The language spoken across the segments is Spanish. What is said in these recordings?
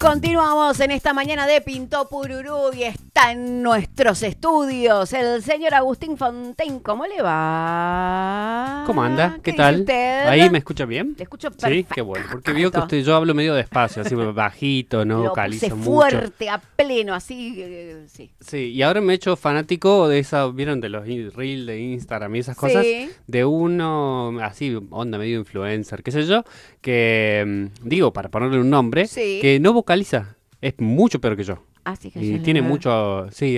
Continuamos en esta mañana de Pinto Pururú y está en nuestros estudios el señor Agustín Fontaine. ¿Cómo le va? ¿Cómo anda? ¿Qué dice tal? usted? ¿Ahí me escucha bien? Le escucho perfecto. Sí, qué bueno, porque vio que yo hablo medio despacio, así bajito, no Lo vocalizo puse mucho. fuerte, a pleno, así, sí. Sí, y ahora me he hecho fanático de esa, ¿vieron? De los reels de Instagram y esas cosas. Sí. De uno, así, onda medio influencer, qué sé yo, que, digo, para ponerle un nombre, Sí. que no vocaliza. Es mucho peor que yo. Así que Y ya tiene la- mucho, sí,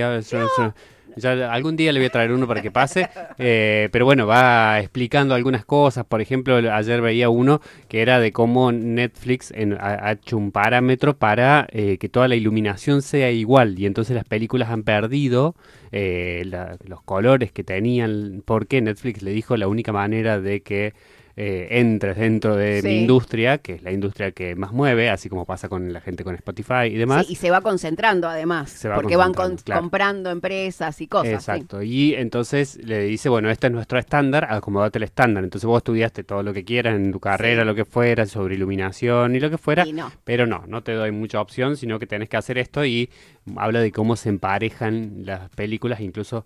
ya algún día le voy a traer uno para que pase, pero bueno, va explicando algunas cosas. Por ejemplo, ayer veía uno que era de cómo Netflix ha hecho un parámetro para que toda la iluminación sea igual, y entonces las películas han perdido los colores que tenían, porque Netflix le dijo la única manera de que entres dentro de mi Sí. industria, que es la industria que más mueve, así como pasa con la gente con Spotify y demás. Sí, y se va concentrando además, Se va porque van concentrando, claro. comprando empresas y cosas. Exacto, y entonces le dice, bueno, este es nuestro estándar, acomodate el estándar. Entonces vos estudiaste todo lo que quieras en tu carrera, Sí. lo que fuera, sobre iluminación y lo que fuera, Y no. pero no te doy mucha opción, sino que tenés que hacer esto. Y habla de cómo se emparejan las películas, incluso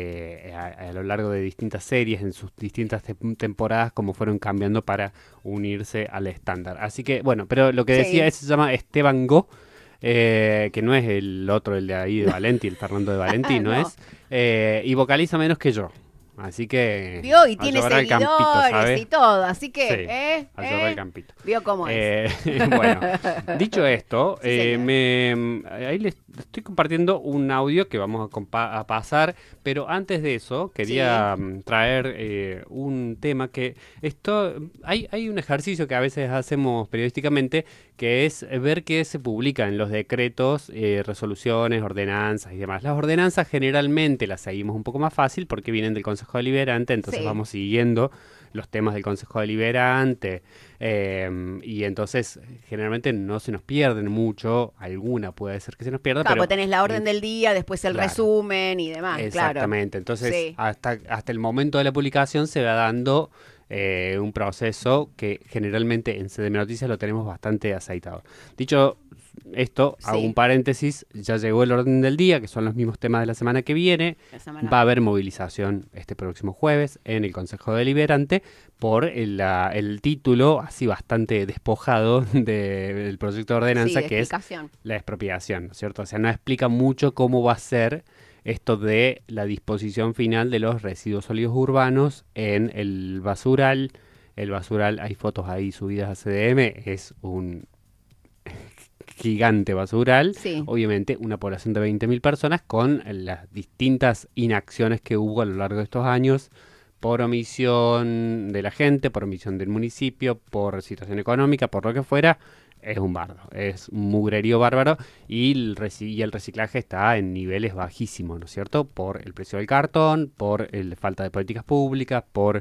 a lo largo de distintas series, en sus distintas temporadas, cómo fueron cambiando para unirse al estándar. Así que, bueno, pero lo que Sí. decía, ese se llama Esteban Go. Que no es el otro, el de ahí de Valenti, el Fernando de Valenti, no No. es. Y vocaliza menos que yo. Así que. Vio y a tiene llorar al seguidores campito, ¿sabe? y todo, así que, Sí, a llorar al campito. vio cómo es. Bueno, dicho esto, Sí, señor. ahí les estoy compartiendo un audio que vamos a pasar, pero antes de eso quería traer un tema que hay un ejercicio que a veces hacemos periodísticamente, que es ver qué se publica en los decretos, resoluciones, ordenanzas y demás. Las ordenanzas generalmente las seguimos un poco más fácil porque vienen del Consejo Deliberante, entonces Sí. vamos siguiendo los temas del Consejo Deliberante, y entonces generalmente no se nos pierden mucho, alguna puede ser que se nos pierda, Claro, pero pues tenés la orden del día, después el claro. resumen y demás, Exactamente, claro. entonces Sí. hasta el momento de la publicación se va dando un proceso que generalmente en CDM Noticias lo tenemos bastante aceitado. Dicho esto, hago Sí. un paréntesis, ya llegó el orden del día, que son los mismos temas de la semana que viene. La semana- Va a haber movilización este próximo jueves en el Consejo Deliberante por el título así bastante despojado del proyecto de ordenanza, Sí, que es explicación. la expropiación, ¿no es cierto? O sea, no explica mucho cómo va a ser esto de la disposición final de los residuos sólidos urbanos en el basural. El basural, hay fotos ahí subidas a CDM, es un gigante basural. Sí. Obviamente una población de 20.000 personas con las distintas inacciones que hubo a lo largo de estos años, por omisión de la gente, por omisión del municipio, por situación económica, por lo que fuera. Es un bardo, es un mugrerío bárbaro, y el reciclaje está en niveles bajísimos, ¿no es cierto? Por el precio del cartón, por la falta de políticas públicas, por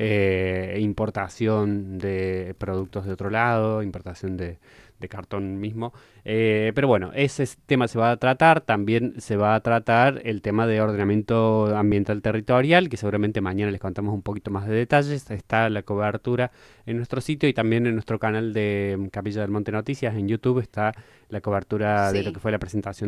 importación de productos de otro lado, importación de cartón mismo. Pero bueno, ese tema se va a tratar. También se va a tratar el tema de ordenamiento ambiental territorial, que seguramente mañana les contamos un poquito más de detalles. Está la cobertura en nuestro sitio y también en nuestro canal de Capilla del Monte Noticias en YouTube está la cobertura de Sí. lo que fue la presentación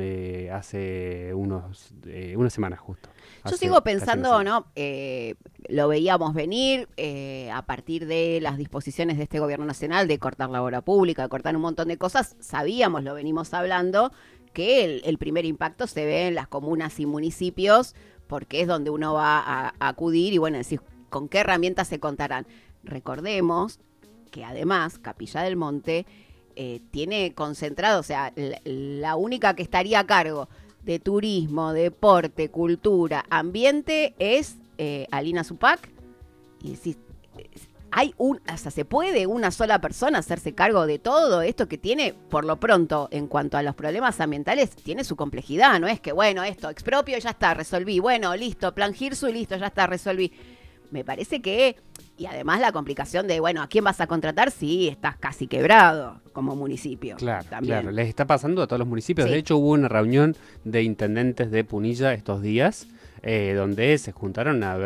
hace unas semanas justo. Yo Hace sigo casi una pensando, semana. ¿no? Lo veíamos venir a partir de las disposiciones de este gobierno nacional de cortar la obra pública, de cortar un montón de cosas. Sabíamos, lo venimos hablando, que el primer impacto se ve en las comunas y municipios, porque es donde uno va a acudir y, bueno, decir, ¿con qué herramientas se contarán? Recordemos que además Capilla del Monte tiene concentrado, o sea, la única que estaría a cargo de turismo, deporte, cultura, ambiente es Alina Zupac. Y decís, hasta se puede una sola persona hacerse cargo de todo esto que tiene, por lo pronto, en cuanto a los problemas ambientales, tiene su complejidad. No es que, bueno, esto, expropio, ya está, resolví. Bueno, listo, plan Girsu, listo, ya está, resolví. Me parece que, y además la complicación de, bueno, ¿a quién vas a contratar si estás casi quebrado como municipio? Claro, también. claro, les está pasando a todos los municipios. Sí. De hecho, hubo una reunión de intendentes de Punilla estos días, donde se juntaron a ver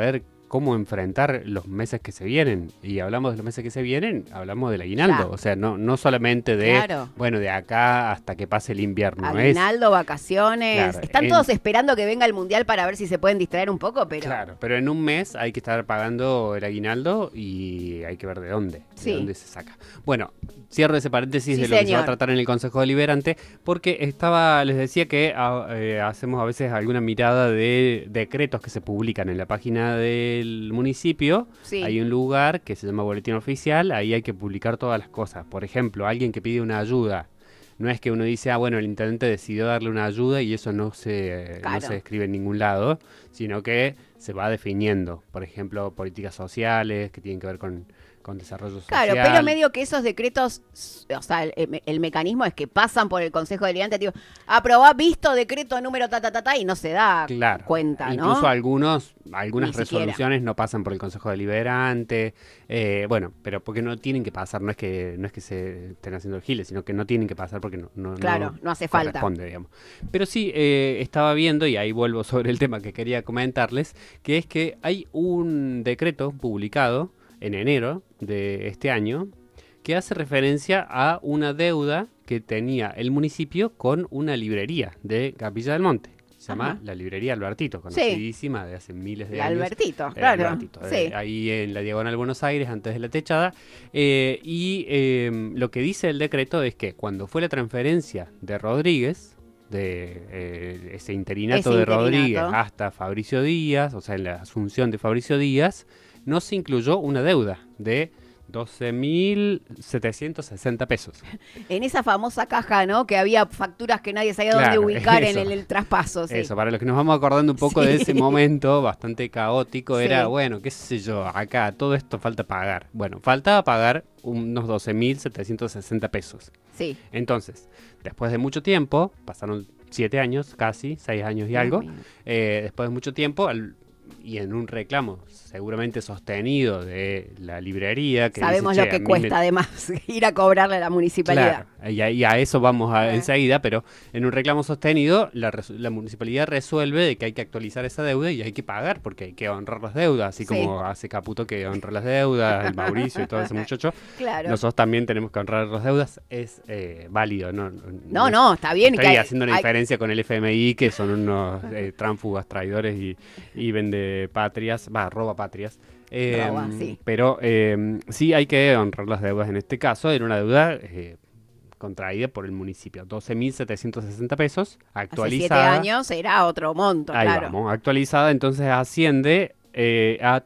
cómo enfrentar los meses que se vienen. Y hablamos de los meses que se vienen, hablamos del aguinaldo. Claro. O sea, no solamente de, bueno, de acá hasta que pase el invierno. Aguinaldo, vacaciones. Claro, Están todos esperando que venga el Mundial para ver si se pueden distraer un poco, pero... Claro, pero en un mes hay que estar pagando el aguinaldo y hay que ver de dónde se saca. Bueno, cierro ese paréntesis de lo que se va a tratar en el Consejo Deliberante, porque les decía que hacemos a veces alguna mirada de decretos que se publican en la página del municipio. Sí. Hay un lugar que se llama Boletín Oficial, ahí hay que publicar todas las cosas. Por ejemplo, alguien que pide una ayuda. No es que uno dice, bueno, el intendente decidió darle una ayuda y eso no se escribe en ningún lado, sino que se va definiendo. Por ejemplo, políticas sociales que tienen que ver con desarrollo social. Claro, pero medio que esos decretos, o sea, el mecanismo es que pasan por el Consejo Deliberante, tipo, aprobá, visto decreto número y no se da cuenta, ¿no? Incluso algunas resoluciones no pasan por el Consejo Deliberante, bueno, pero porque no tienen que pasar, no es que se estén haciendo el giles, sino que no tienen que pasar porque no hace falta. Digamos. Pero sí, estaba viendo, y ahí vuelvo sobre el tema que quería comentarles, que es que hay un decreto publicado en enero de este año, que hace referencia a una deuda que tenía el municipio con una librería de Capilla del Monte. Se llama la librería Albertito, conocidísima de hace miles de años. Albertito, claro. Albertito, ahí en la Diagonal Buenos Aires, antes de la Techada. Lo que dice el decreto es que cuando fue la transferencia de Rodríguez, de ese interinato de Rodríguez hasta Fabricio Díaz, o sea, en la asunción de Fabricio Díaz, no se incluyó una deuda de 12.760 pesos. En esa famosa caja, ¿no? Que había facturas que nadie sabía dónde ubicar en el traspaso. Sí. Eso, para los que nos vamos acordando un poco de ese momento bastante caótico, era, bueno, qué sé yo, acá todo esto falta pagar. Bueno, faltaba pagar unos 12.760 pesos. Sí. Entonces, después de mucho tiempo, pasaron 7 años, casi, 6 años y algo, después de mucho tiempo, y en un reclamo seguramente sostenido de la librería. Que sabemos dice, lo que cuesta además ir a cobrarle a la municipalidad. Claro, y a eso vamos enseguida, pero en un reclamo sostenido la municipalidad resuelve de que hay que actualizar esa deuda y hay que pagar porque hay que honrar las deudas, así como hace Caputo que honra las deudas, el Mauricio y todo ese muchacho. Claro. Nosotros también tenemos que honrar las deudas, es válido. No, está bien. Estoy haciendo una diferencia con el FMI, que son unos tránsfugas, traidores y vende patrias, roba patrias. Pero sí hay que honrar las deudas en este caso. Era una deuda contraída por el municipio, 12.760 pesos, actualizada. Hace 7 años era otro monto, ahí vamos, actualizada, entonces asciende a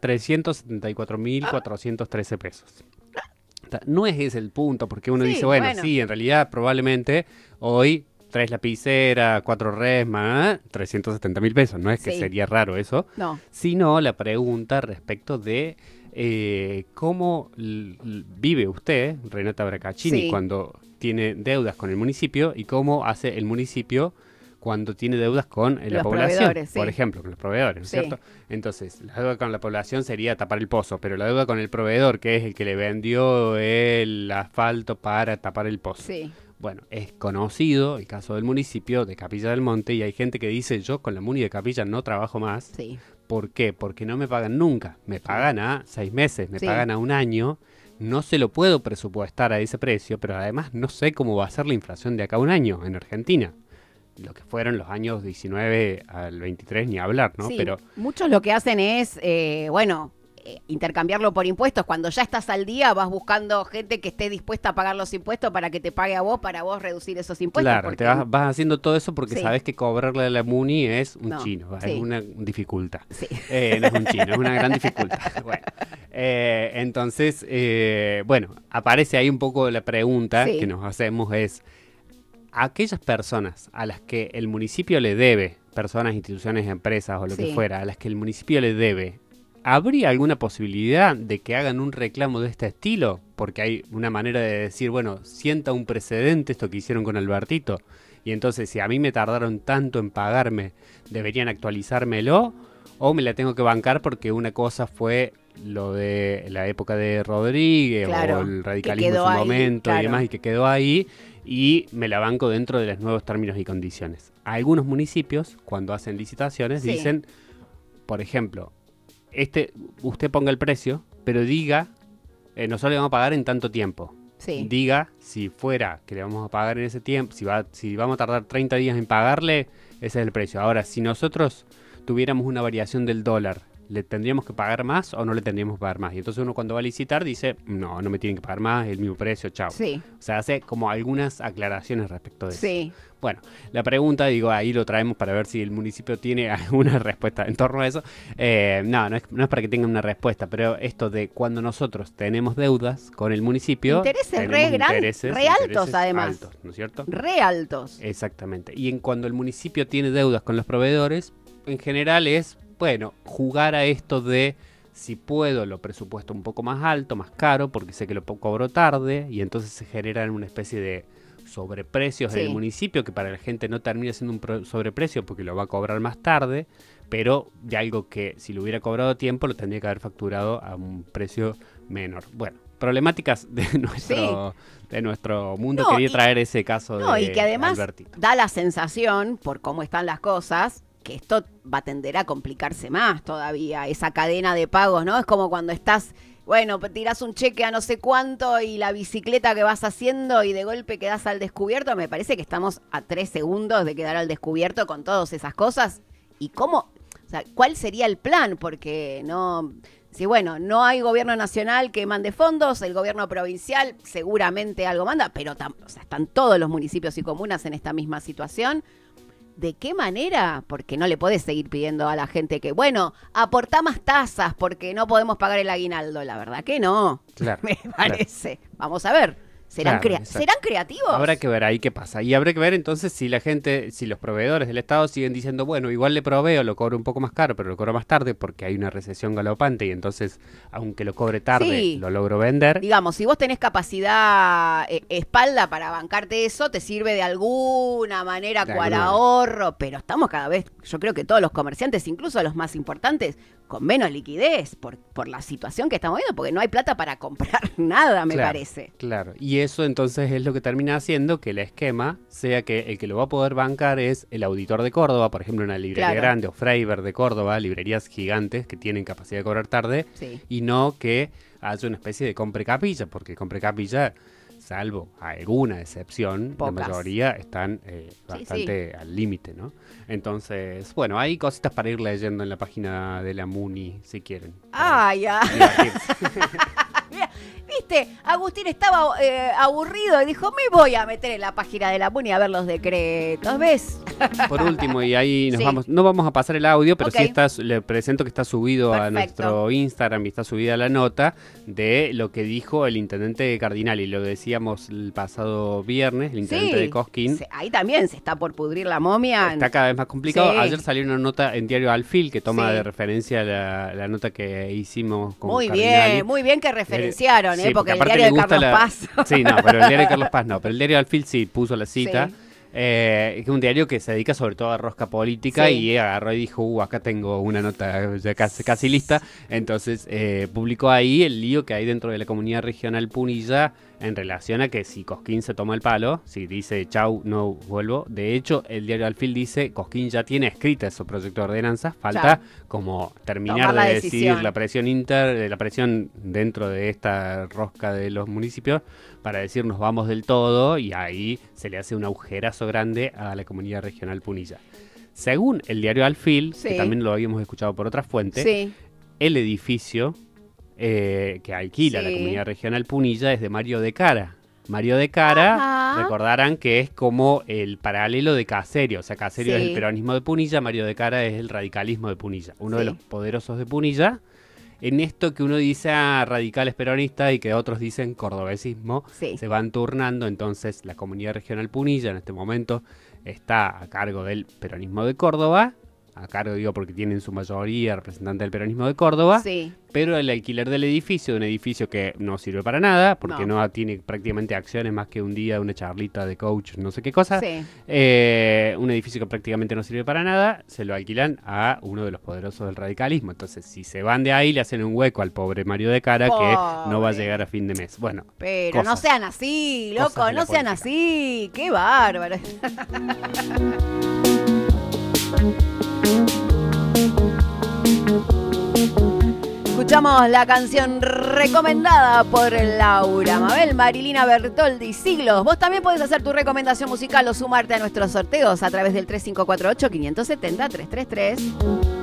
374.413 pesos. No es ese el punto, porque uno dice, bueno, sí, en realidad probablemente hoy 3 lapiceras, 4 resmas, 370.000 pesos. No es que sería raro eso, sino la pregunta respecto de cómo vive usted, Renata Bracaccini, cuando tiene deudas con el municipio y cómo hace el municipio cuando tiene deudas con la población, por ejemplo, con los proveedores, ¿no es cierto? Entonces, la deuda con la población sería tapar el pozo, pero la deuda con el proveedor, que es el que le vendió el asfalto para tapar el pozo. Bueno, es conocido el caso del municipio de Capilla del Monte y hay gente que dice, yo con la Muni de Capilla no trabajo más. ¿Por qué? Porque no me pagan nunca. Me pagan a 6 meses, me pagan a 1 año. No se lo puedo presupuestar a ese precio, pero además no sé cómo va a ser la inflación de acá a 1 año en Argentina. Lo que fueron los años 19 al 23, ni hablar, ¿no? Pero muchos lo que hacen es, intercambiarlo por impuestos. Cuando ya estás al día vas buscando gente que esté dispuesta a pagar los impuestos para que te pague a vos, para vos reducir esos impuestos. Claro, te vas haciendo todo eso porque sabes que cobrarle a la Muni es un chino, es una dificultad. No es un chino, es una gran dificultad. Bueno, entonces, aparece ahí un poco la pregunta que nos hacemos es, aquellas personas a las que el municipio le debe, personas, instituciones, empresas o lo que fuera, a las que el municipio le debe, ¿habría alguna posibilidad de que hagan un reclamo de este estilo? Porque hay una manera de decir, bueno, sienta un precedente esto que hicieron con Albertito. Y entonces, si a mí me tardaron tanto en pagarme, ¿deberían actualizármelo? ¿O me la tengo que bancar porque una cosa fue lo de la época de Rodríguez o el radicalismo en su momento y demás, y que quedó ahí, y me la banco dentro de los nuevos términos y condiciones? Algunos municipios, cuando hacen licitaciones, dicen, por ejemplo, usted ponga el precio, pero diga, nosotros le vamos a pagar en tanto tiempo. Sí. Diga, si fuera que le vamos a pagar en ese tiempo, si vamos a tardar 30 días en pagarle, ese es el precio. Ahora, si nosotros tuviéramos una variación del dólar, ¿le tendríamos que pagar más o no le tendríamos que pagar más? Y entonces uno cuando va a licitar dice, no me tienen que pagar más, el mismo precio, chao. Sí. O sea, hace como algunas aclaraciones respecto de eso. Sí. Bueno, la pregunta, ahí lo traemos para ver si el municipio tiene alguna respuesta en torno a eso. No es para que tengan una respuesta, pero esto de cuando nosotros tenemos deudas con el municipio... Intereses re altos, además. Altos, ¿no es cierto? Re altos. Exactamente. Y cuando el municipio tiene deudas con los proveedores, en general es, bueno, jugar a esto de... Si puedo, lo presupuesto un poco más alto, más caro, porque sé que lo cobro tarde, y entonces se generan una especie de sobreprecios en el municipio, que para la gente no termina siendo un sobreprecio porque lo va a cobrar más tarde, pero de algo que si lo hubiera cobrado a tiempo lo tendría que haber facturado a un precio menor. Bueno, problemáticas de nuestro mundo. Quería traer ese caso de y que además Albertito. Da la sensación, por cómo están las cosas, que esto va a tender a complicarse más todavía, esa cadena de pagos, ¿no? Es como cuando estás, bueno, tirás un cheque a no sé cuánto y la bicicleta que vas haciendo y de golpe quedás al descubierto. Me parece que estamos a 3 segundos de quedar al descubierto con todas esas cosas. ¿Y cómo? O sea, ¿cuál sería el plan? Porque no hay gobierno nacional que mande fondos, el gobierno provincial seguramente algo manda, pero están todos los municipios y comunas en esta misma situación. ¿De qué manera? Porque no le podés seguir pidiendo a la gente que, aportá más tasas porque no podemos pagar el aguinaldo. La verdad que no, claro, me parece. Claro. Vamos a ver. ¿Serán creativos? Habrá que ver ahí qué pasa. Y habrá que ver entonces si los proveedores del Estado siguen diciendo, bueno, igual le proveo, lo cobro un poco más caro, pero lo cobro más tarde porque hay una recesión galopante y entonces, aunque lo cobre tarde, lo logro vender. Digamos, si vos tenés capacidad, espalda para bancarte eso, te sirve de alguna manera cual ahorro, pero estamos cada vez, yo creo que todos los comerciantes, incluso los más importantes, con menos liquidez por la situación que estamos viendo, porque no hay plata para comprar nada, me parece. Claro, y eso entonces es lo que termina haciendo que el esquema sea que el que lo va a poder bancar es el auditor de Córdoba, por ejemplo, una librería grande, o Freiber de Córdoba, librerías gigantes que tienen capacidad de cobrar tarde, y no que haya una especie de compre capilla, porque compre capilla, salvo alguna excepción, la mayoría están bastante al límite, ¿no? Entonces, bueno, hay cositas para ir leyendo en la página de la MUNI, si quieren. Ya. Mira, viste, Agustín estaba aburrido y dijo, me voy a meter en la página de la MUNI a ver los decretos, ¿ves? Por último, y ahí no vamos a pasar el audio, pero le presento que está subido a nuestro Instagram y está subida la nota de lo que dijo el intendente Cardinal, y lo decíamos el pasado viernes, el intendente de Cosquín. Ahí también se está por pudrir la momia. Está cada vez más complicado. Ayer salió una nota en Diario Alfil que toma de referencia la nota que hicimos con Cardinal. Muy bien que referenciaron, porque el diario de Carlos Paz. Sí, no, pero el diario de Carlos Paz no, pero el diario Alfil sí puso la cita. Es un diario que se dedica sobre todo a rosca política y agarró y dijo, acá tengo una nota ya casi lista. Entonces publicó ahí el lío que hay dentro de la comunidad regional Punilla en relación a que si Cosquín se toma el palo, si dice chau, no vuelvo. De hecho, el diario Alfil dice Cosquín ya tiene escrita su proyecto de ordenanza, falta como terminar de decidir la presión dentro de esta rosca de los municipios para decir nos vamos del todo, y ahí se le hace un agujerazo grande a la comunidad regional Punilla. Según el diario Alfil, que también lo habíamos escuchado por otra fuente, el edificio que alquila la comunidad regional Punilla es de Mario de Cara. Mario de Cara, recordarán que es como el paralelo de Caserio. O sea, Caserio es el peronismo de Punilla, Mario de Cara es el radicalismo de Punilla. Uno de los poderosos de Punilla. En esto que uno dice radicales peronistas y que otros dicen cordobesismo, se van turnando. Entonces la comunidad regional Punilla en este momento está a cargo del peronismo de Córdoba. A cargo, digo, porque tienen su mayoría representante del peronismo de Córdoba, pero el alquiler del edificio, de un edificio que no sirve para nada, porque no tiene prácticamente acciones más que un día, una charlita de coach, no sé qué cosa, un edificio que prácticamente no sirve para nada, se lo alquilan a uno de los poderosos del radicalismo. Entonces, si se van de ahí, le hacen un hueco al pobre Mario de Cara, que no va a llegar a fin de mes. Bueno, pero no sean así, loco, no sean así, qué bárbaro. Escuchamos la canción recomendada por Laura Mabel, Marilina Bertoldi, Siglos. Vos también podés hacer tu recomendación musical o sumarte a nuestros sorteos a través del 3548-570-333.